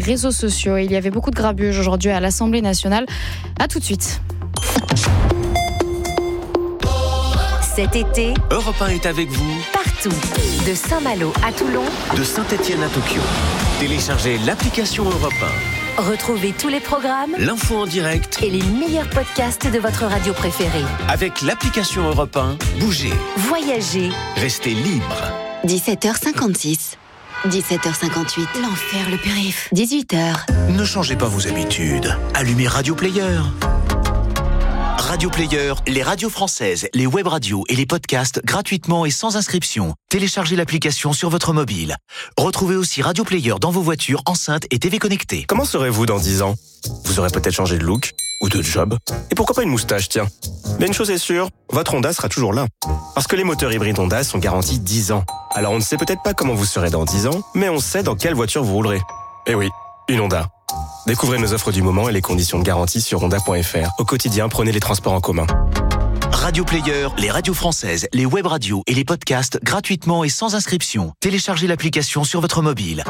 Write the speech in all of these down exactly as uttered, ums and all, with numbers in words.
réseaux sociaux. Et il y avait beaucoup de grabuge aujourd'hui à l'Assemblée nationale. À tout de suite. Cet été, Europe un est avec vous partout, de Saint-Malo à Toulon, de Saint-Étienne à Tokyo. Téléchargez l'application Europe un. Retrouvez tous les programmes, L'info en direct et les meilleurs podcasts de votre radio préférée. avec l'application Europe un. Bougez, Voyagez, restez libre. dix-sept heures cinquante-six. dix-sept heures cinquante-huit. L'enfer, le périph'. dix-huit heures. Ne changez pas vos habitudes. Allumez Radio Player. Radio Player, les radios françaises, les web radios et les podcasts gratuitement et sans inscription. Téléchargez l'application sur votre mobile. Retrouvez aussi Radio Player dans vos voitures, enceintes et T V connectées. Comment serez-vous dans dix ans ? Vous aurez peut-être changé de look ou de job. Et pourquoi pas une moustache, tiens ? Mais une chose est sûre, votre Honda sera toujours là. Parce que les moteurs hybrides Honda sont garantis dix ans. Alors on ne sait peut-être pas comment vous serez dans dix ans, mais on sait dans quelle voiture vous roulerez. Eh oui, une Honda. Découvrez nos offres du moment et les conditions de garantie sur honda point f r. Au quotidien, prenez les transports en commun. Radio Player, les radios françaises, les web radios et les podcasts gratuitement et sans inscription. Téléchargez l'application sur votre mobile.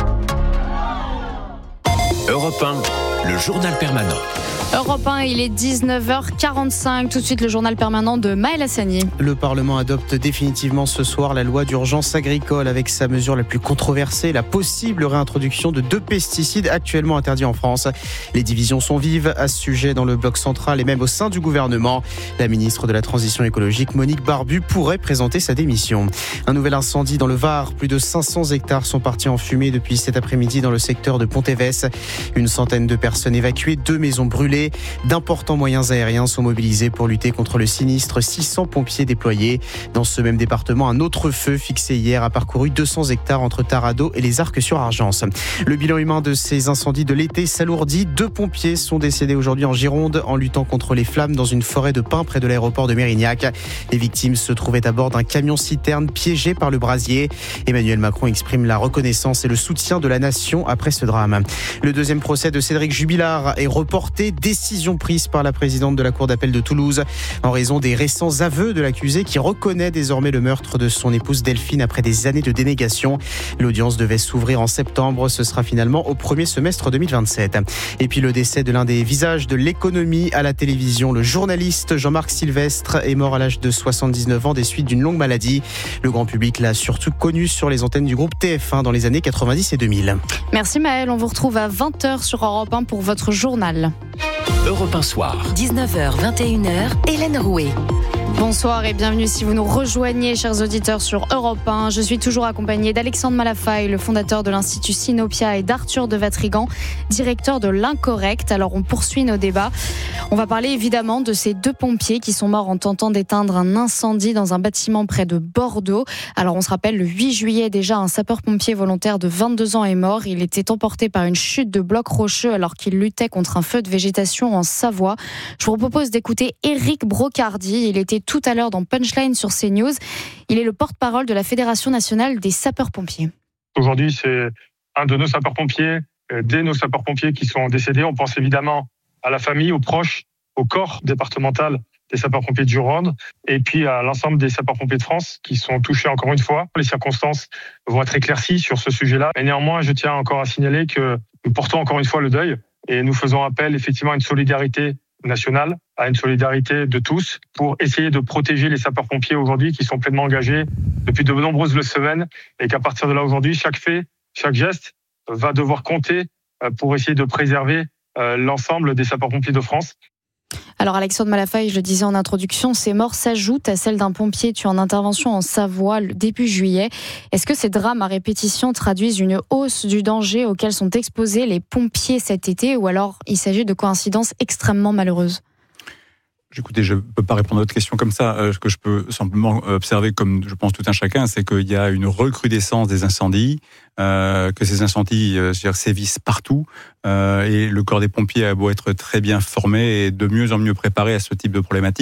Europe un, le journal permanent. Europe un, il est dix-neuf heures quarante-cinq. Tout de suite, le journal permanent de Maël Hassani. Le Parlement adopte définitivement ce soir la loi d'urgence agricole avec sa mesure la plus controversée, la possible réintroduction de deux pesticides actuellement interdits en France. Les divisions sont vives à ce sujet dans le bloc central et même au sein du gouvernement. La ministre de la Transition écologique, Monique Barbu, pourrait présenter sa démission. Un nouvel incendie dans le Var. Plus de cinq cents hectares sont partis en fumée depuis cet après-midi dans le secteur de Pontévès. Une centaine de personnes évacuées, deux maisons brûlées. D'importants moyens aériens sont mobilisés pour lutter contre le sinistre. six cents pompiers déployés. Dans ce même département, un autre feu fixé hier a parcouru deux cents hectares entre Tarado et les Arcs-sur-Argence. Le bilan humain de ces incendies de l'été s'alourdit. Deux pompiers sont décédés aujourd'hui en Gironde en luttant contre les flammes dans une forêt de pins près de l'aéroport de Mérignac. Les victimes se trouvaient à bord d'un camion-citerne piégé par le brasier. Emmanuel Macron exprime la reconnaissance et le soutien de la nation après ce drame. Le deuxième procès de Cédric Jubilard est reporté. Décision prise par la présidente de la Cour d'appel de Toulouse en raison des récents aveux de l'accusé qui reconnaît désormais le meurtre de son épouse Delphine après des années de dénégation. L'audience devait s'ouvrir en septembre. Ce sera finalement au premier semestre deux mille vingt-sept. Et puis le décès de l'un des visages de l'économie à la télévision. Le journaliste Jean-Marc Sylvestre est mort à l'âge de soixante-dix-neuf ans des suites d'une longue maladie. Le grand public l'a surtout connu sur les antennes du groupe T F un dans les années quatre-vingt-dix et deux mille. Merci Maël, on vous retrouve à vingt heures sur Europe un pour votre journal. Europe un soir. dix-neuf heures vingt et une heures, Hélène Rouet. Bonsoir et bienvenue si vous nous rejoignez, chers auditeurs, sur Europe un. Je suis toujours accompagnée d'Alexandre Malafaille, le fondateur de l'Institut Sinopia, et d'Arthur de Vatrigan, directeur de l'Incorrect. Alors on poursuit nos débats. On va parler évidemment de ces deux pompiers qui sont morts en tentant d'éteindre un incendie dans un bâtiment près de Bordeaux. Alors on se rappelle, le huit juillet déjà, un sapeur-pompier volontaire de vingt-deux ans est mort. Il était emporté par une chute de blocs rocheux alors qu'il luttait contre un feu de végétation en Savoie. Je vous propose d'écouter Éric Brocardi. Il était tout à l'heure dans Punchline sur CNews. Il est le porte-parole de la Fédération nationale des sapeurs-pompiers. Aujourd'hui, c'est un de nos sapeurs-pompiers, euh, des nos sapeurs-pompiers qui sont décédés. On pense évidemment à la famille, aux proches, au corps départemental des sapeurs-pompiers de Gironde et puis à l'ensemble des sapeurs-pompiers de France qui sont touchés encore une fois. Les circonstances vont être éclaircies sur ce sujet-là. Mais néanmoins, je tiens encore à signaler que nous portons encore une fois le deuil et nous faisons appel effectivement à une solidarité nationale, à une solidarité de tous pour essayer de protéger les sapeurs-pompiers aujourd'hui qui sont pleinement engagés depuis de nombreuses semaines et qu'à partir de là aujourd'hui, chaque fait, chaque geste va devoir compter pour essayer de préserver l'ensemble des sapeurs-pompiers de France. Alors Alexandre Malafaille, je le disais en introduction, ces morts s'ajoutent à celles d'un pompier tué en intervention en Savoie début juillet. Est-ce que ces drames à répétition traduisent une hausse du danger auquel sont exposés les pompiers cet été, ou alors il s'agit de coïncidences extrêmement malheureuses ? Écoutez, je ne peux pas répondre à votre question comme ça. Euh, ce que je peux simplement observer, comme je pense tout un chacun, c'est qu'il y a une recrudescence des incendies, euh, que ces incendies euh, je veux dire, sévissent partout, euh, et le corps des pompiers a beau être très bien formé et de mieux en mieux préparé à ce type de problématique.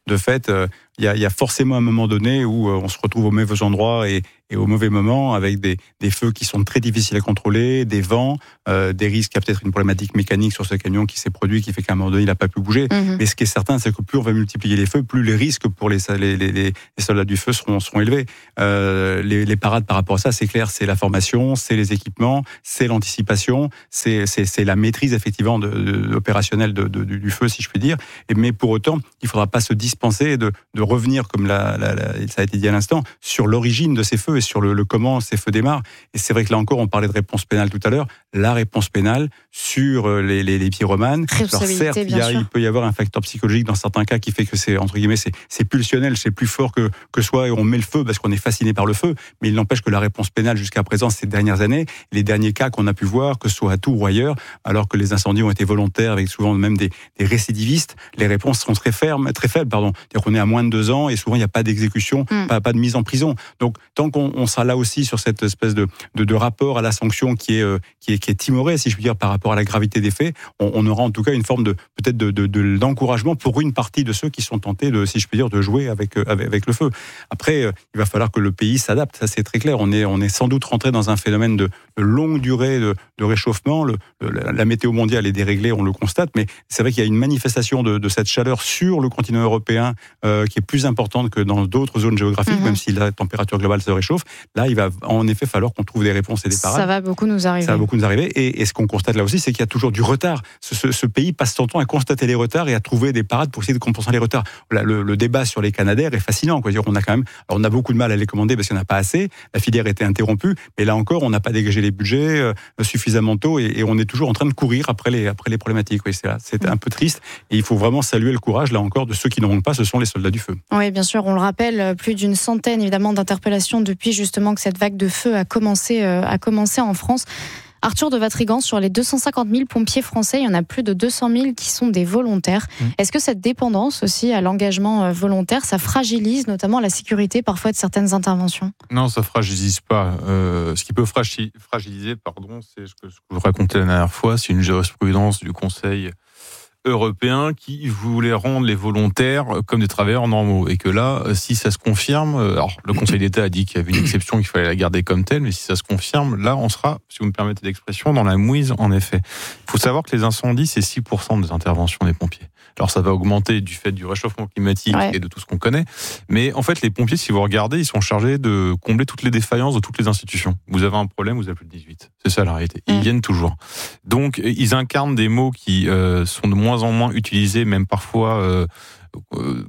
de fait, il euh, y, a, y a forcément un moment donné où euh, on se retrouve au mauvais endroit et, et au mauvais moment, avec des, des feux qui sont très difficiles à contrôler, des vents, euh, des risques. Il y a peut-être une problématique mécanique sur ce camion qui s'est produit, qui fait qu'à un moment donné, il n'a pas pu bouger. Mmh. Mais ce qui est certain, c'est que plus on va multiplier les feux, plus les risques pour les, les, les, les soldats du feu seront, seront élevés. Euh, les, les parades par rapport à ça, c'est clair, c'est la formation, c'est les équipements, c'est l'anticipation, c'est, c'est, c'est la maîtrise effectivement de, de, opérationnelle de, de, du feu, si je puis dire. Et, mais pour autant, il ne faudra pas se dispenser de, de revenir, comme la, la, la, ça a été dit à l'instant, sur l'origine de ces feux et sur le, le comment ces feux démarrent. Et c'est vrai que là encore, on parlait de réponse pénale tout à l'heure. La réponse pénale sur les, les, les pyromanes. Alors certes, il, y a, il peut y avoir un facteur psychologique dans certains cas qui fait que c'est, entre guillemets, c'est, c'est pulsionnel, c'est plus fort que, que soi et on met le feu parce qu'on est fasciné par le feu. Mais il n'empêche que la réponse pénale jusqu'à présent, ces dernières années, les derniers cas qu'on a pu voir, que ce soit à Tours ou ailleurs, alors que les incendies ont été volontaires avec souvent même des, des récidivistes, les réponses sont très fermes, très faibles, pardon. C'est-à-dire qu'on est à moins de deux ans et souvent il n'y a pas d'exécution, mmh. pas, pas de mise en prison. Donc tant qu'on on sera là aussi sur cette espèce de, de, de rapport à la sanction qui est, euh, qui est, qui est timoré, si je puis dire, par rapport à la gravité des faits, on, on aura en tout cas une forme de, peut-être de, de, de, d'encouragement pour une partie de ceux qui sont tentés de, si je puis dire, de jouer avec, avec, avec le feu. Après, euh, il va falloir que le pays s'adapte, ça c'est très clair. On est, on est sans doute rentré dans un phénomène de, de longue durée de, de réchauffement. Le, le, la météo mondiale est déréglée, on le constate, mais c'est vrai qu'il y a une manifestation de, de cette chaleur sur le continent européen euh, qui est plus importante que dans d'autres zones géographiques, mmh. même si la température globale se réchauffe. Là, il va en effet falloir qu'on trouve des réponses et des parades. Ça va beaucoup nous arriver. Ça va beaucoup nous arriver. Et, et ce qu'on constate là aussi, c'est qu'il y a toujours du retard. Ce, ce, ce pays passe son temps à constater les retards et à trouver des parades pour essayer de compenser les retards. Là, le, le débat sur les Canadair est fascinant. Quoi. On a quand même, alors on a beaucoup de mal à les commander parce qu'il n'y en a pas assez. La filière était interrompue, mais là encore, on n'a pas dégagé les budgets euh, suffisamment tôt et, et on est toujours en train de courir après les, après les problématiques. Oui, c'est, là, c'est un peu triste et il faut vraiment saluer le courage là encore de ceux qui n'auront pas. Ce sont les soldats du feu. Oui, bien sûr. On le rappelle, plus d'une centaine évidemment d'interpellations depuis justement que cette vague de feu a commencé, euh, a commencé en France. Arthur de Vatrigan, sur les deux cent cinquante mille pompiers français, il y en a plus de deux cent mille qui sont des volontaires. Mmh. Est-ce que cette dépendance aussi à l'engagement volontaire, ça fragilise notamment la sécurité parfois de certaines interventions ? Non, ça fragilise pas. Euh, ce qui peut fragiliser, pardon, c'est ce que, ce que je vous racontais la dernière fois, c'est une jurisprudence du Conseil européen qui voulait rendre les volontaires comme des travailleurs normaux et que là, si ça se confirme, alors le Conseil d'État a dit qu'il y avait une exception, qu'il fallait la garder comme telle, mais si ça se confirme, là on sera, si vous me permettez l'expression, dans la mouise en effet. Il faut savoir que les incendies, c'est six pour cent des interventions des pompiers. Alors ça va augmenter du fait du réchauffement climatique ouais. et de tout ce qu'on connaît, mais en fait les pompiers, si vous regardez, ils sont chargés de combler toutes les défaillances de toutes les institutions. Vous avez un problème, vous avez plus de dix-huit. C'est ça la réalité. Ils mmh. viennent toujours. Donc ils incarnent des mots qui euh, sont de moins en moins utilisés, même parfois euh, euh,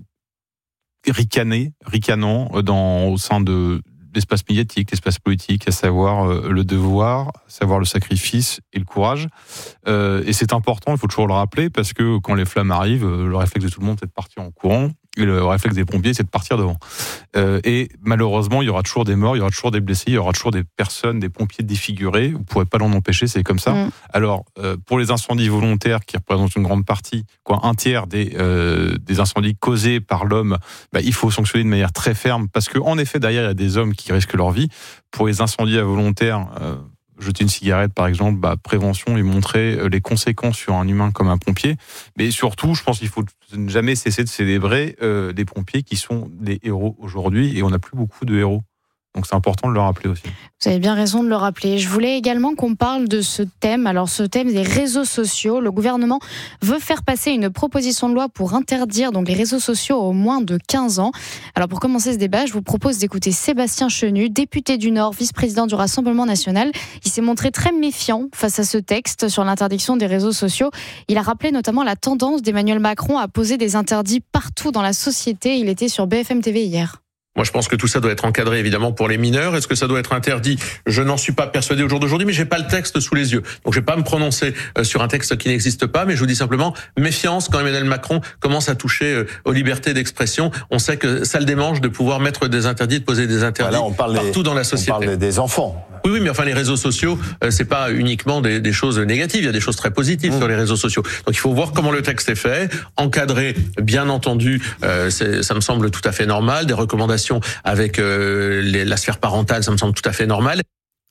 ricanés, ricanants dans, au sein de l'espace médiatique, l'espace politique, à savoir euh, le devoir, à savoir le sacrifice et le courage. Euh, et c'est important, il faut toujours le rappeler, parce que quand les flammes arrivent, le réflexe de tout le monde, c'est de partir en courant. Et le réflexe des pompiers, c'est de partir devant. Euh, et malheureusement, il y aura toujours des morts, il y aura toujours des blessés, il y aura toujours des personnes, des pompiers défigurés. Vous ne pourrez pas l'en empêcher, c'est comme ça. Mmh. Alors, euh, pour les incendies volontaires, qui représentent une grande partie, quoi, un tiers des, euh, des incendies causés par l'homme, bah, il faut sanctionner de manière très ferme, parce qu'en effet, derrière, il y a des hommes qui risquent leur vie. Pour les incendies involontaires, euh, jeter une cigarette, par exemple, bah, prévention et montrer les conséquences sur un humain comme un pompier. Mais surtout, je pense qu'il faut ne jamais cesser de célébrer euh, des pompiers qui sont des héros aujourd'hui, et on n'a plus beaucoup de héros. Donc c'est important de le rappeler aussi. Vous avez bien raison de le rappeler. Je voulais également qu'on parle de ce thème. Alors ce thème des réseaux sociaux. Le gouvernement veut faire passer une proposition de loi pour interdire donc les réseaux sociaux aux moins de quinze ans. Alors pour commencer ce débat, je vous propose d'écouter Sébastien Chenu, député du Nord, vice-président du Rassemblement national. Il s'est montré très méfiant face à ce texte sur l'interdiction des réseaux sociaux. Il a rappelé notamment la tendance d'Emmanuel Macron à poser des interdits partout dans la société. Il était sur B F M T V hier. Moi, je pense que tout ça doit être encadré, évidemment, pour les mineurs. Est-ce que ça doit être interdit ? Je n'en suis pas persuadé au jour d'aujourd'hui, mais j'ai pas le texte sous les yeux. Donc, je vais pas me prononcer sur un texte qui n'existe pas, mais je vous dis simplement, méfiance quand Emmanuel Macron commence à toucher aux libertés d'expression. On sait que ça le démange de pouvoir mettre des interdits, de poser des interdits voilà, on parle partout des, dans la société. On parle des enfants. Oui, oui, mais enfin, les réseaux sociaux, c'est pas uniquement des, des choses négatives. Il y a des choses très positives mmh. sur les réseaux sociaux. Donc, il faut voir comment le texte est fait, encadré, bien entendu. Euh, c'est, ça me semble tout à fait normal. Des recommandations avec euh, les, la sphère parentale, ça me semble tout à fait normal.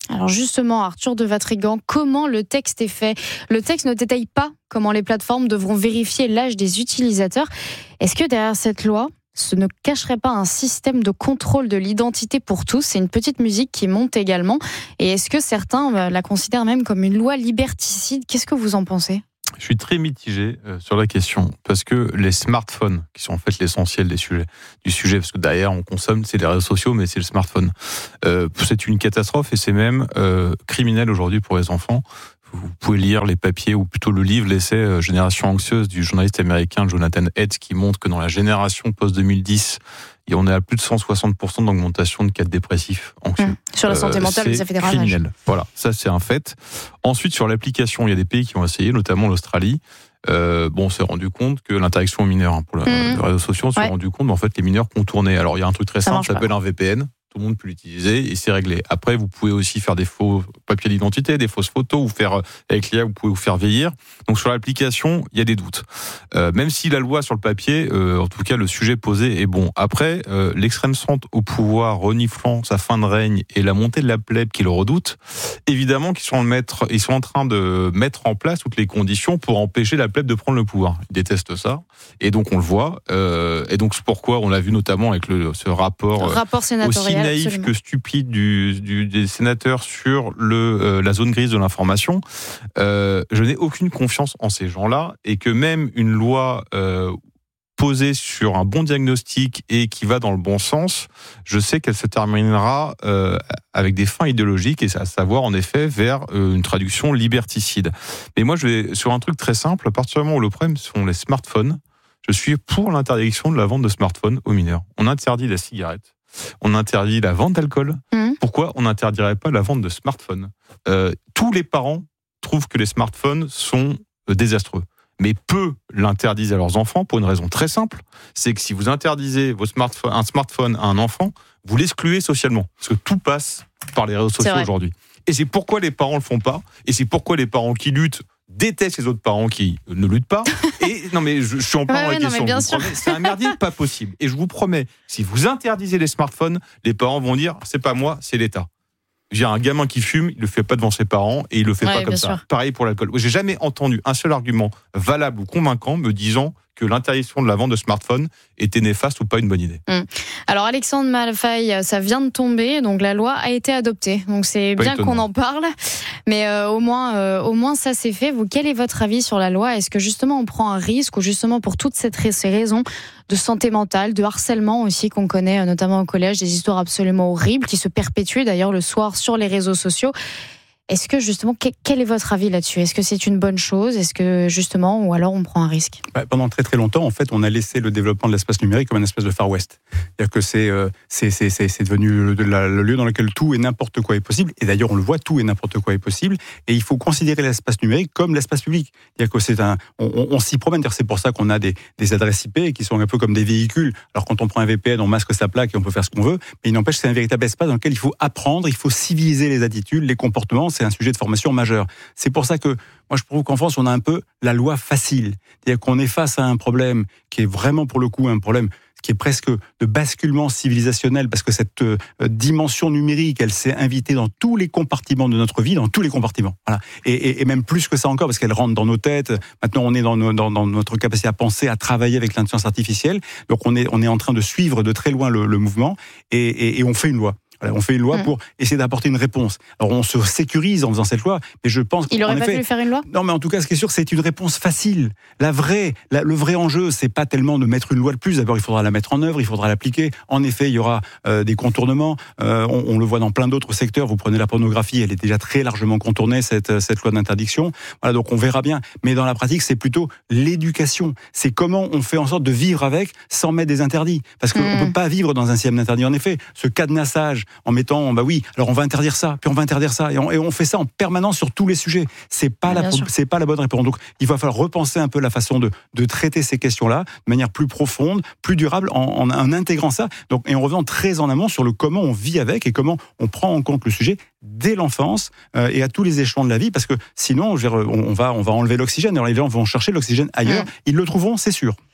Alors justement, Arthur de Vatrigan, comment le texte est fait ? Le texte ne détaille pas comment les plateformes devront vérifier l'âge des utilisateurs. Est-ce que derrière cette loi, ce ne cacherait pas un système de contrôle de l'identité pour tous ? C'est une petite musique qui monte également. Et est-ce que certains la considèrent même comme une loi liberticide ? Qu'est-ce que vous en pensez ? Je suis très mitigé euh, sur la question, parce que les smartphones, qui sont en fait l'essentiel des sujets, du sujet, parce que derrière on consomme, c'est les réseaux sociaux, mais c'est le smartphone. Euh, c'est une catastrophe et c'est même euh, criminel aujourd'hui pour les enfants. Vous pouvez lire les papiers, ou plutôt le livre, l'essai euh, Génération anxieuse du journaliste américain Jonathan Haidt, qui montre que dans la génération post-deux mille dix, et on est à plus de cent soixante pour cent d'augmentation de cas de dépressifs anxieux. Mmh. Sur la santé mentale, euh, ça fait des ravages. Criminel. Voilà, ça c'est un fait. Ensuite, sur l'application, il y a des pays qui ont essayé, notamment l'Australie. Euh, bon, on s'est rendu compte que l'interaction aux mineurs, hein, pour le, mmh. les réseaux sociaux, on s'est ouais. rendu compte, mais en fait, les mineurs contournaient. Alors, il y a un truc très ça simple, ça s'appelle un V P N. Tout le monde peut l'utiliser et c'est réglé. Après, vous pouvez aussi faire des faux papiers d'identité, des fausses photos, ou faire avec l'I A, vous pouvez vous faire vieillir. Donc sur l'application, il y a des doutes. Euh, même si la loi sur le papier, euh, en tout cas le sujet posé est bon. Après, euh, l'extrême centre au pouvoir, reniflant sa fin de règne et la montée de la plèbe qui le redoute, évidemment qu'ils sont, le maître, ils sont en train de mettre en place toutes les conditions pour empêcher la plèbe de prendre le pouvoir. Ils détestent ça et donc on le voit. Euh, et donc c'est pourquoi on l'a vu notamment avec le, ce rapport, rapport sénatorial. Naïf Absolument. Que stupide du, du, des sénateurs sur le, euh, la zone grise de l'information. Euh, je n'ai aucune confiance en ces gens-là et que même une loi euh, posée sur un bon diagnostic et qui va dans le bon sens, je sais qu'elle se terminera euh, avec des fins idéologiques, et à savoir en effet vers euh, une traduction liberticide. Mais moi je vais sur un truc très simple, à partir du moment où le problème sont les smartphones, je suis pour l'interdiction de la vente de smartphones aux mineurs. On interdit la cigarette. On interdit la vente d'alcool. Mmh. Pourquoi on n'interdirait pas la vente de smartphones ? euh, Tous les parents trouvent que les smartphones sont euh, désastreux. Mais peu l'interdisent à leurs enfants pour une raison très simple. C'est que si vous interdisez vos smartphones, un smartphone à un enfant, vous l'excluez socialement. Parce que tout passe par les réseaux sociaux aujourd'hui. Et c'est pourquoi les parents ne le font pas. Et c'est pourquoi les parents qui luttent détestent les autres parents qui ne luttent pas. Et non mais je, je suis en plein ouais, dans la ouais, question. Promets, c'est un merdier pas possible. Et je vous promets, si vous interdisez les smartphones, les parents vont dire c'est pas moi, c'est l'État. J'ai un gamin qui fume, il le fait pas devant ses parents et il le fait ouais, pas comme ça. Sûr. Pareil pour l'alcool. J'ai jamais entendu un seul argument valable ou convaincant me disant que l'interdiction de la vente de smartphones était néfaste ou pas une bonne idée. Mmh. Alors Alexandre Malafaille, ça vient de tomber, donc la loi a été adoptée. Donc c'est pas bien étonnant qu'on en parle, mais euh, au moins, euh, au moins ça c'est fait. Vous, quel est votre avis sur la loi ? Est-ce que justement on prend un risque, ou justement pour toutes cette, ces raisons de santé mentale, de harcèlement aussi qu'on connaît notamment au collège, des histoires absolument horribles qui se perpétuent d'ailleurs le soir sur les réseaux sociaux. Est-ce que justement, quel est votre avis là-dessus ? Est-ce que c'est une bonne chose ? Est-ce que justement, ou alors on prend un risque ? bah, Pendant très très longtemps, en fait, on a laissé le développement de l'espace numérique comme un espèce de Far West. C'est-à-dire que c'est, euh, c'est, c'est, c'est, c'est devenu le, la, le lieu dans lequel tout et n'importe quoi est possible. Et d'ailleurs, on le voit, tout et n'importe quoi est possible. Et il faut considérer l'espace numérique comme l'espace public. C'est-à-dire que c'est un, on, on, on s'y promène. C'est pour ça qu'on a des, des adresses I P qui sont un peu comme des véhicules. Alors quand on prend un V P N, on masque sa plaque et on peut faire ce qu'on veut. Mais il n'empêche que c'est un véritable espace dans lequel il faut apprendre, il faut civiliser les attitudes, les comportements. C'est un sujet de formation majeur. C'est pour ça que moi je trouve qu'en France on a un peu la loi facile, c'est-à-dire qu'on est face à un problème qui est vraiment pour le coup un problème qui est presque de basculement civilisationnel, parce que cette euh, dimension numérique, elle s'est invitée dans tous les compartiments de notre vie, dans tous les compartiments. Voilà. Et, et, et même plus que ça encore, parce qu'elle rentre dans nos têtes. Maintenant, on est dans, nos, dans, dans notre capacité à penser, à travailler avec l'intelligence artificielle. Donc, on est, on est en train de suivre de très loin le, le mouvement, et, et, et on fait une loi. On fait une loi pour essayer d'apporter une réponse. Alors on se sécurise en faisant cette loi, mais je pense qu'il aurait pas effet, fallu faire une loi. Non, mais en tout cas, ce qui est sûr, c'est une réponse facile. La vraie, la, le vrai enjeu, c'est pas tellement de mettre une loi de plus. D'abord, il faudra la mettre en œuvre, il faudra l'appliquer. En effet, il y aura euh, des contournements. Euh, on, on le voit dans plein d'autres secteurs. Vous prenez la pornographie, elle est déjà très largement contournée, cette cette loi d'interdiction. Voilà, donc on verra bien. Mais dans la pratique, c'est plutôt l'éducation. C'est comment on fait en sorte de vivre avec sans mettre des interdits. Parce qu'on mmh. peut pas vivre dans un système d'interdits. En effet, ce cadenassage en mettant, bah oui, alors on va interdire ça, puis on va interdire ça, et on, et on fait ça en permanence sur tous les sujets. C'est pas la, c'est pas la bonne réponse. Donc, il va falloir repenser un peu la façon de, de traiter ces questions-là de manière plus profonde, plus durable, en, en, en intégrant ça. Donc, et en revenant très en amont sur le comment on vit avec et comment on prend en compte le sujet dès l'enfance euh, et à tous les échelons de la vie, parce que sinon, je veux dire, on, on va, on va enlever l'oxygène. Alors les gens vont chercher l'oxygène ailleurs. Mmh. Ils le trouveront, c'est sûr.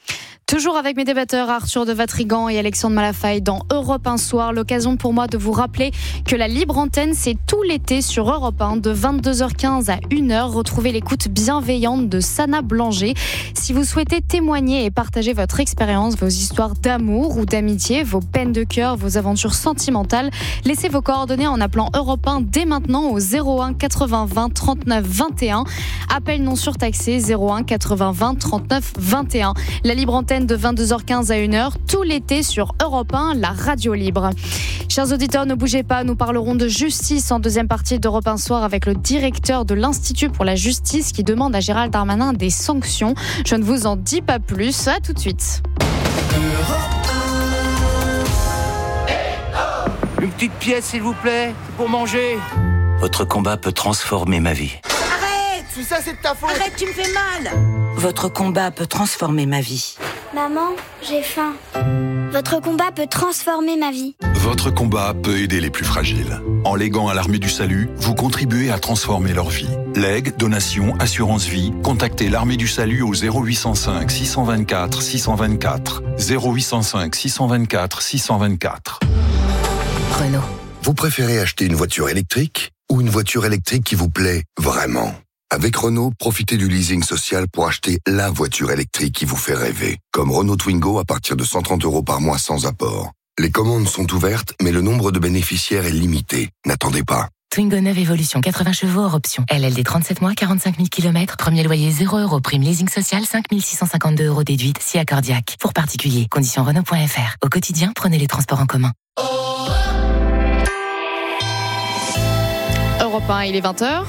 Toujours avec mes débatteurs Arthur de Vatrigan et Alexandre Malafaille dans Europe un Soir. L'occasion pour moi de vous rappeler que la libre antenne, c'est tout l'été sur Europe un de vingt-deux heures quinze à une heure. Retrouvez l'écoute bienveillante de Sana Blanger. Si vous souhaitez témoigner et partager votre expérience, vos histoires d'amour ou d'amitié, vos peines de cœur, vos aventures sentimentales, laissez vos coordonnées en appelant Europe un dès maintenant au zéro un quatre-vingts vingt trente-neuf vingt et un. Appel non surtaxé zéro un quatre-vingts vingt trente-neuf vingt et un. La libre antenne de vingt-deux heures quinze à une heure, tout l'été sur Europe un, la radio libre. Chers auditeurs, ne bougez pas, nous parlerons de justice en deuxième partie d'Europe un Soir avec le directeur de l'Institut pour la justice qui demande à Gérald Darmanin des sanctions. Je ne vous en dis pas plus, à tout de suite. Une petite pièce s'il vous plaît, pour manger. Votre combat peut transformer ma vie. Arrête, tout ça c'est de ta faute. Arrête, tu me fais mal. Votre combat peut transformer ma vie. Maman, j'ai faim. Votre combat peut transformer ma vie. Votre combat peut aider les plus fragiles. En léguant à l'Armée du Salut, vous contribuez à transformer leur vie. Legs, donations, assurance vie, contactez l'Armée du Salut au zéro huit cent cinq six cent vingt-quatre six cent vingt-quatre. zéro huit cent cinq six cent vingt-quatre six cent vingt-quatre. Renault. Vous préférez acheter une voiture électrique ou une voiture électrique qui vous plaît vraiment ? Avec Renault, profitez du leasing social pour acheter la voiture électrique qui vous fait rêver. Comme Renault Twingo à partir de cent trente euros par mois sans apport. Les commandes sont ouvertes, mais le nombre de bénéficiaires est limité. N'attendez pas. Twingo neuf Evolution, quatre-vingts chevaux hors option. L L D trente-sept mois, quarante-cinq mille kilomètres. Premier loyer zéro euros. Prime leasing social, cinq mille six cent cinquante-deux euros déduite. Si accordiaque. Pour particuliers. Conditions Renault point F R. Au quotidien, prenez les transports en commun. Europe un, il est vingt heures.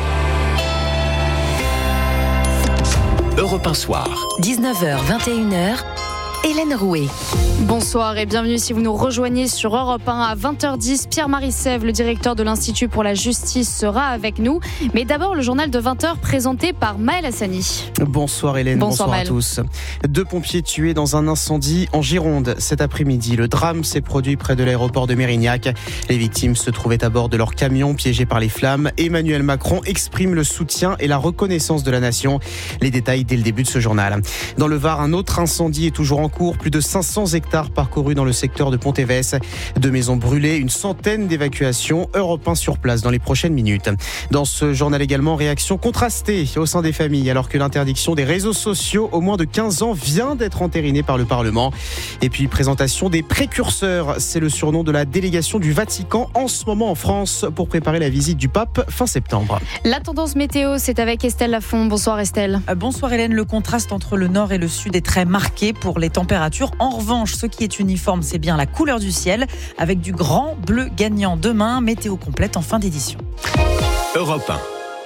Europe un Soir. dix-neuf heures vingt et une heures. Hélène Rouet. Bonsoir et bienvenue si vous nous rejoignez sur Europe un à vingt heures dix. Pierre-Marie Sèvres, le directeur de l'Institut pour la justice, sera avec nous. Mais d'abord, le journal de vingt heures présenté par Maël Hassani. Bonsoir Hélène, bonsoir, bonsoir à tous. Deux pompiers tués dans un incendie en Gironde cet après-midi. Le drame s'est produit près de l'aéroport de Mérignac. Les victimes se trouvaient à bord de leur camion piégé par les flammes. Emmanuel Macron exprime le soutien et la reconnaissance de la nation. Les détails dès le début de ce journal. Dans le Var, un autre incendie est toujours en cours. Plus de cinq cents hectares parcourus dans le secteur de Pontévès. Deux maisons brûlées, une centaine d'évacuations. Europe un sur place dans les prochaines minutes. Dans ce journal également, réaction contrastée au sein des familles alors que l'interdiction des réseaux sociaux aux moins de quinze ans vient d'être entérinée par le Parlement. Et puis présentation des précurseurs. C'est le surnom de la délégation du Vatican en ce moment en France pour préparer la visite du pape fin septembre. La tendance météo, c'est avec Estelle Lafont. Bonsoir Estelle. Bonsoir Hélène. Le contraste entre le nord et le sud est très marqué pour les températures. En revanche, ce qui est uniforme, c'est bien la couleur du ciel, avec du grand bleu gagnant demain. Météo complète en fin d'édition. Europe un.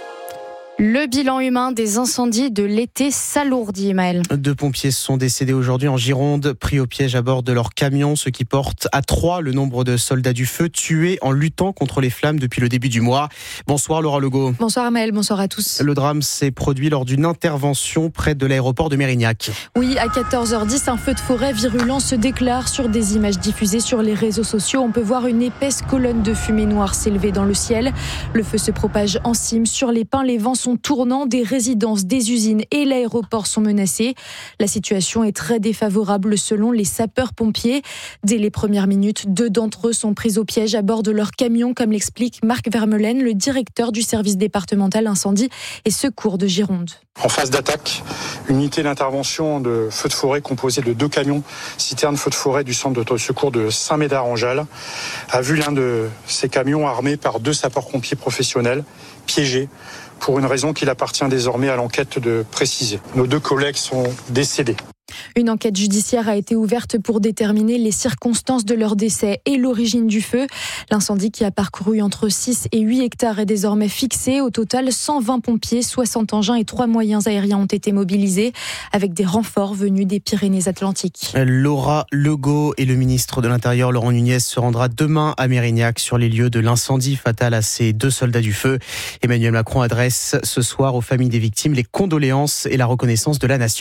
Le bilan humain des incendies de l'été s'alourdit, Maël. Deux pompiers sont décédés aujourd'hui en Gironde, pris au piège à bord de leur camion, ce qui porte à trois le nombre de soldats du feu tués en luttant contre les flammes depuis le début du mois. Bonsoir Laura Legault. Bonsoir Maël, bonsoir à tous. Le drame s'est produit lors d'une intervention près de l'aéroport de Mérignac. Oui, à quatorze heures dix, un feu de forêt virulent se déclare sur des images diffusées sur les réseaux sociaux. On peut voir une épaisse colonne de fumée noire s'élever dans le ciel. Le feu se propage en cime sur les pins, les vents sont tournants, des résidences, des usines et l'aéroport sont menacés. La situation est très défavorable selon les sapeurs-pompiers. Dès les premières minutes, deux d'entre eux sont pris au piège à bord de leur camion, comme l'explique Marc Vermeulen, le directeur du service départemental incendie et secours de Gironde. En phase d'attaque, une unité d'intervention de feux de forêt composée de deux camions citernes feux de forêt du centre de secours de Saint-Médard-en-Jalles a vu l'un de ces camions armé par deux sapeurs-pompiers professionnels piégés pour une raison qu'il appartient désormais à l'enquête de préciser. Nos deux collègues sont décédés. Une enquête judiciaire a été ouverte pour déterminer les circonstances de leur décès et l'origine du feu. L'incendie qui a parcouru entre six et huit hectares est désormais fixé. Au total, cent vingt pompiers, soixante engins et trois moyens aériens ont été mobilisés avec des renforts venus des Pyrénées-Atlantiques. Laura Legault et le ministre de l'Intérieur, Laurent Nunez, se rendra demain à Mérignac sur les lieux de l'incendie fatal à ces deux soldats du feu. Emmanuel Macron adresse ce soir aux familles des victimes les condoléances et la reconnaissance de la nation.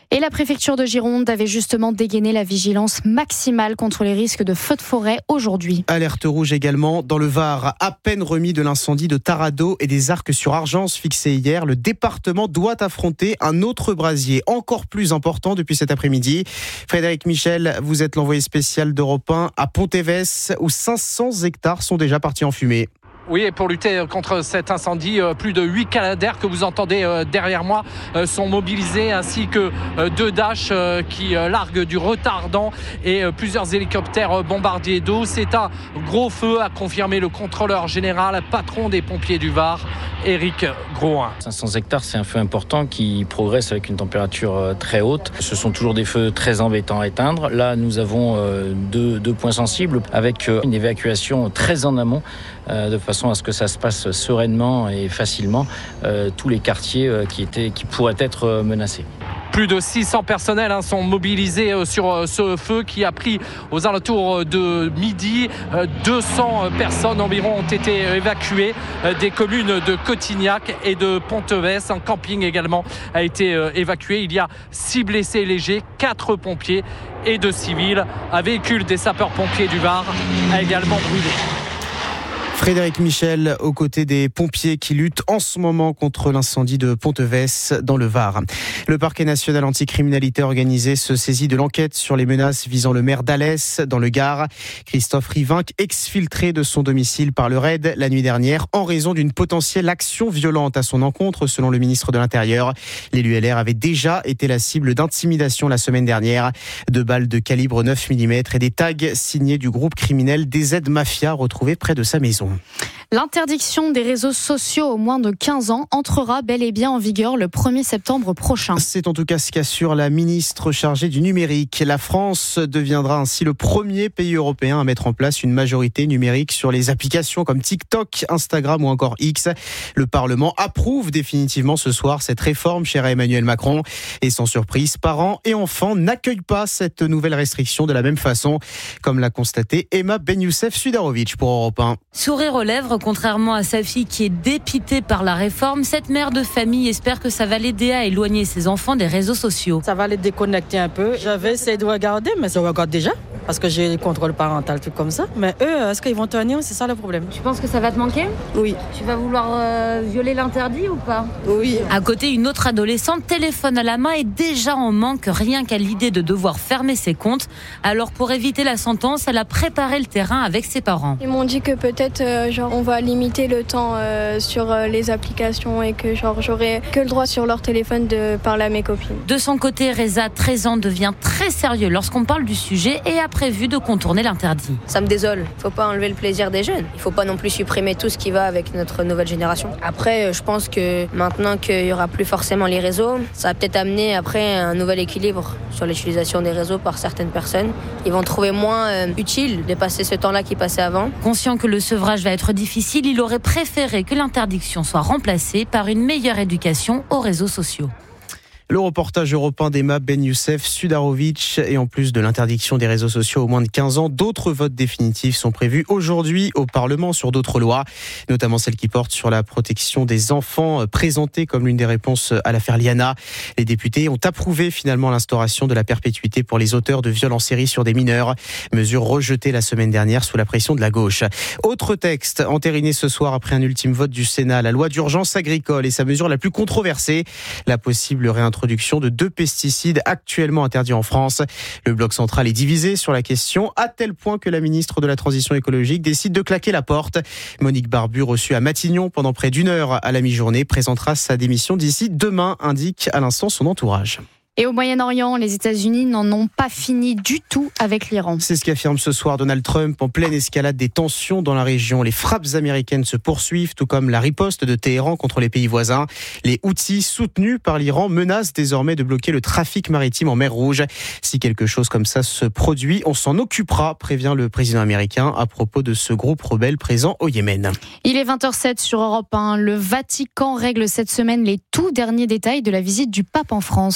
Et la préfecture de Gironde avait justement dégainé la vigilance maximale contre les risques de feux de forêt aujourd'hui. Alerte rouge également dans le Var. À peine remis de l'incendie de Tarado et des arcs sur Argence fixés hier, le département doit affronter un autre brasier encore plus important depuis cet après-midi. Frédéric Michel, vous êtes l'envoyé spécial d'Europe un à Pontévès où cinq cents hectares sont déjà partis en fumée. Oui, et pour lutter contre cet incendie, plus de huit Canadair que vous entendez derrière moi sont mobilisés, ainsi que deux Dash qui larguent du retardant et plusieurs hélicoptères bombardiers d'eau. C'est un gros feu, a confirmé le contrôleur général, patron des pompiers du Var, Éric Groin. cinq cents hectares, c'est un feu important qui progresse avec une température très haute. Ce sont toujours des feux très embêtants à éteindre. Là, nous avons deux, deux points sensibles avec une évacuation très en amont, de façon à ce que ça se passe sereinement et facilement, euh, tous les quartiers euh, qui, étaient, qui pourraient être euh, menacés. Plus de six cents personnels hein, sont mobilisés euh, sur euh, ce feu qui a pris aux alentours de midi. Euh, deux cents personnes environ ont été évacuées euh, des communes de Cotignac et de Pontévès. Un camping également a été euh, évacué. Il y a six blessés légers, quatre pompiers et deux civils. Un véhicule des sapeurs-pompiers du Var a également brûlé. Frédéric Michel, aux côtés des pompiers qui luttent en ce moment contre l'incendie de Pontévès dans le Var. Le parquet national anticriminalité organisée se saisit de l'enquête sur les menaces visant le maire d'Alès dans le Gard. Christophe Rivinc, exfiltré de son domicile par le raid la nuit dernière en raison d'une potentielle action violente à son encontre, selon le ministre de l'Intérieur. L'élu L R avait déjà été la cible d'intimidation la semaine dernière. Deux balles de calibre neuf millimètres et des tags signés du groupe criminel D Z Mafia retrouvés près de sa maison. L'interdiction des réseaux sociaux aux moins de quinze ans entrera bel et bien en vigueur le premier septembre prochain. C'est en tout cas ce qu'assure la ministre chargée du numérique. La France deviendra ainsi le premier pays européen à mettre en place une majorité numérique sur les applications comme TikTok, Instagram ou encore X. Le Parlement approuve définitivement ce soir cette réforme chère à Emmanuel Macron. Et sans surprise, parents et enfants n'accueillent pas cette nouvelle restriction de la même façon, comme l'a constaté Emma Benyoussef-Sudarovic pour Europe un. Sourire aux lèvres, contrairement à sa fille qui est dépitée par la réforme, cette mère de famille espère que ça va l'aider à éloigner ses enfants des réseaux sociaux. Ça va les déconnecter un peu. J'avais essayé de regarder, mais ça regarde déjà, parce que j'ai le contrôle parental, tout comme ça. Mais eux, est-ce qu'ils vont tenir? C'est ça le problème. Tu penses que ça va te manquer? Oui. Tu vas vouloir euh, violer l'interdit ou pas? Oui. À côté, une autre adolescente, téléphone à la main, est déjà en manque rien qu'à l'idée de devoir fermer ses comptes. Alors pour éviter la sentence, elle a préparé le terrain avec ses parents. Ils m'ont dit que peut-être euh, genre on va limiter le temps euh, sur euh, les applications et que genre j'aurai que le droit sur leur téléphone de parler à mes copines. De son côté, Reza, treize ans, devient très sérieux lorsqu'on parle du sujet et a prévu de contourner l'interdit. Ça me désole. Faut pas enlever le plaisir des jeunes. Il faut pas non plus supprimer tout ce qui va avec notre nouvelle génération. Après, je pense que maintenant qu'il y aura plus forcément les réseaux, ça va peut-être amener après un nouvel équilibre sur l'utilisation des réseaux par certaines personnes. Ils vont trouver moins euh, utile de passer ce temps-là qui passait avant. Conscient que le sevrage va être difficile, il aurait préféré que l'interdiction soit remplacée par une meilleure éducation aux réseaux sociaux. Le reportage européen d'Emma Benyoussef-Sudarovic. Et en plus de l'interdiction des réseaux sociaux aux moins de quinze ans, d'autres votes définitifs sont prévus aujourd'hui au Parlement sur d'autres lois, notamment celles qui portent sur la protection des enfants, présentée comme l'une des réponses à l'affaire Liana. Les députés ont approuvé finalement l'instauration de la perpétuité pour les auteurs de viols en série sur des mineurs, mesure rejetée la semaine dernière sous la pression de la gauche. Autre texte entériné ce soir après un ultime vote du Sénat, la loi d'urgence agricole et sa mesure la plus controversée, la possible réintroduction Introduction de deux pesticides actuellement interdits en France. Le bloc central est divisé sur la question, à tel point que la ministre de la Transition écologique décide de claquer la porte. Monique Barbu, reçue à Matignon pendant près d'une heure à la mi-journée, présentera sa démission d'ici demain, indique à l'instant son entourage. Et au Moyen-Orient, les États-Unis n'en ont pas fini du tout avec l'Iran. C'est ce qu'affirme ce soir Donald Trump en pleine escalade des tensions dans la région. Les frappes américaines se poursuivent, tout comme la riposte de Téhéran contre les pays voisins. Les Houthis, soutenus par l'Iran, menacent désormais de bloquer le trafic maritime en mer Rouge. Si quelque chose comme ça se produit, on s'en occupera, prévient le président américain à propos de ce groupe rebelle présent au Yémen. Il est vingt heures zéro sept sur Europe un. Le Vatican règle cette semaine les tout derniers détails de la visite du pape en France. Déplacement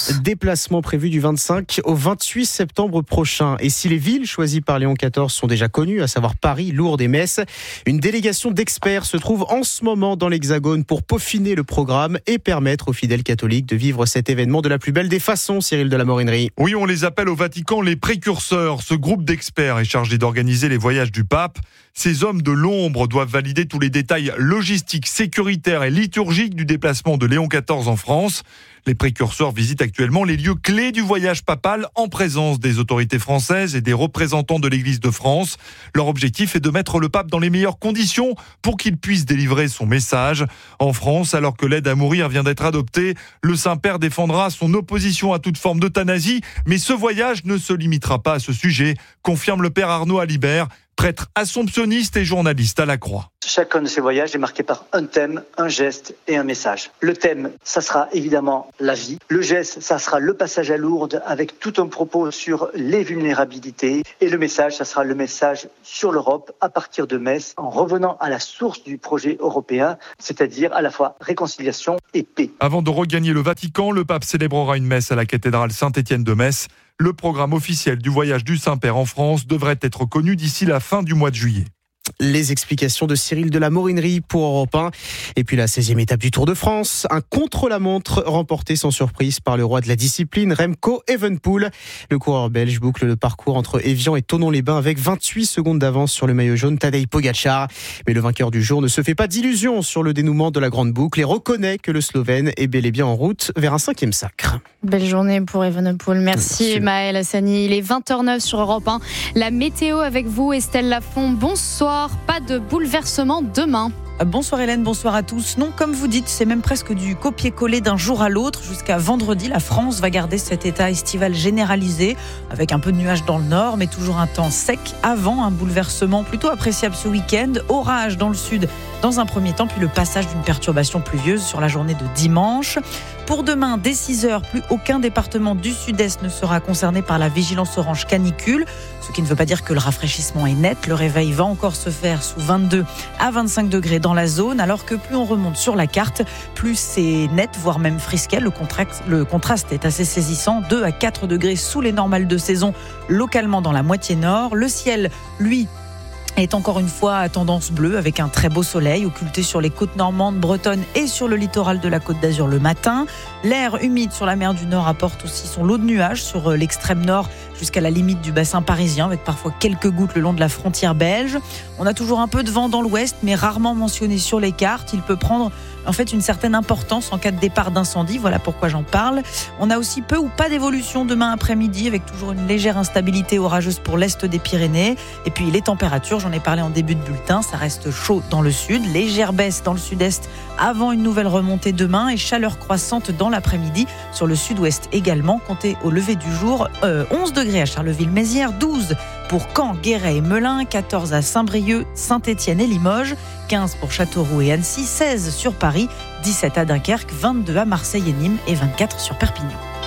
déplacement prévu du vingt-cinq au vingt-huit septembre prochain. Et si les villes choisies par Léon quatorze sont déjà connues, à savoir Paris, Lourdes et Metz, une délégation d'experts se trouve en ce moment dans l'Hexagone pour peaufiner le programme et permettre aux fidèles catholiques de vivre cet événement de la plus belle des façons, Cyril de la Morinerie. Oui, on les appelle au Vatican les précurseurs. Ce groupe d'experts est chargé d'organiser les voyages du pape. Ces hommes de l'ombre doivent valider tous les détails logistiques, sécuritaires et liturgiques du déplacement de Léon quatorze en France. Les précurseurs visitent actuellement les lieux clés du voyage papal en présence des autorités françaises et des représentants de l'Église de France. Leur objectif est de mettre le pape dans les meilleures conditions pour qu'il puisse délivrer son message. En France, alors que l'aide à mourir vient d'être adoptée, le Saint-Père défendra son opposition à toute forme d'euthanasie. Mais ce voyage ne se limitera pas à ce sujet, confirme le Père Arnaud Alibert, prêtre assomptionniste et journaliste à la Croix. Chacun de ces voyages est marqué par un thème, un geste et un message. Le thème, ça sera évidemment la vie. Le geste, ça sera le passage à Lourdes avec tout un propos sur les vulnérabilités. Et le message, ça sera le message sur l'Europe à partir de Metz, en revenant à la source du projet européen, c'est-à-dire à la fois réconciliation et paix. Avant de regagner le Vatican, le pape célébrera une messe à la cathédrale Saint-Étienne de Metz. Le programme officiel du voyage du Saint-Père en France devrait être connu d'ici la fin du mois de juillet. Les explications de Cyril de la Morinerie pour Europe un. Et puis la seizième étape du Tour de France. Un contre-la-montre remporté sans surprise par le roi de la discipline, Remco Evenepoel. Le coureur belge boucle le parcours entre Évian et Thonon-les-Bains avec vingt-huit secondes d'avance sur le maillot jaune Tadej Pogačar. Mais le vainqueur du jour ne se fait pas d'illusions sur le dénouement de la grande boucle et reconnaît que le Slovène est bel et bien en route vers un cinquième sacre. Belle journée pour Evenepoel. Merci, Merci. Maëlle Hassani. Il est vingt heures neuf sur Europe un. La météo avec vous, Estelle Lafont. Bonsoir. Pas de bouleversement demain. Bonsoir Hélène, bonsoir à tous. Non, comme vous dites, c'est même presque du copier-coller d'un jour à l'autre. Jusqu'à vendredi, la France va garder cet état estival généralisé, avec un peu de nuages dans le nord, mais toujours un temps sec avant un bouleversement plutôt appréciable ce week-end. Orage dans le sud dans un premier temps, puis le passage d'une perturbation pluvieuse sur la journée de dimanche. Pour demain, dès six heures, plus aucun département du sud-est ne sera concerné par la vigilance orange canicule, ce qui ne veut pas dire que le rafraîchissement est net. Le réveil va encore se faire sous vingt-deux à vingt-cinq degrés dans la zone, alors que plus on remonte sur la carte, plus c'est net, voire même frisquet. Le contraste, le contraste est assez saisissant, deux à quatre degrés sous les normales de saison, localement dans la moitié nord. Le ciel, lui, est encore une fois à tendance bleue avec un très beau soleil occulté sur les côtes normandes, bretonnes et sur le littoral de la Côte d'Azur le matin. L'air humide sur la mer du Nord apporte aussi son lot de nuages sur l'extrême nord jusqu'à la limite du bassin parisien avec parfois quelques gouttes le long de la frontière belge. On a toujours un peu de vent dans l'ouest mais rarement mentionné sur les cartes. Il peut prendre en fait une certaine importance en cas de départ d'incendie, voilà pourquoi j'en parle. On a aussi peu ou pas d'évolution demain après-midi avec toujours une légère instabilité orageuse pour l'est des Pyrénées. Et puis les températures, j'en ai parlé en début de bulletin, ça reste chaud dans le sud, légère baisse dans le sud-est avant une nouvelle remontée demain et chaleur croissante dans l'après-midi sur le sud-ouest également. Comptez au lever du jour, euh, onze degrés à Charleville-Mézières, douze pour Caen, Guéret et Melun, quatorze à Saint-Brieuc, Saint-Étienne et Limoges, quinze pour Châteauroux et Annecy, seize sur Paris, dix-sept à Dunkerque, vingt-deux à Marseille et Nîmes et vingt-quatre sur Perpignan.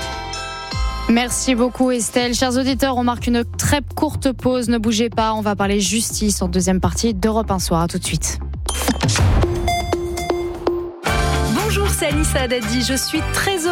Merci beaucoup Estelle. Chers auditeurs, on marque une très courte pause. Ne bougez pas, on va parler justice en deuxième partie d'Europe un soir. À tout de suite. Bonjour, c'est Anissa Haddadi. Je suis très heureuse